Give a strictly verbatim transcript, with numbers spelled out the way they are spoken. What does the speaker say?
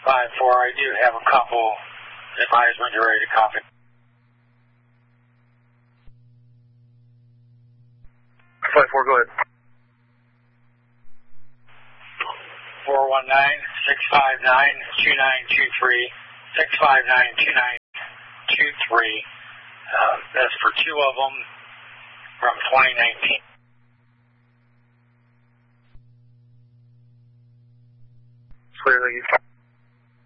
five four, I do have a couple. Advise when you're ready to copy. five four, go ahead. four one nine, six five nine, two nine two three, six five nine, two nine two three. Uh, that's for two of them from twenty nineteen. Clear, thank you.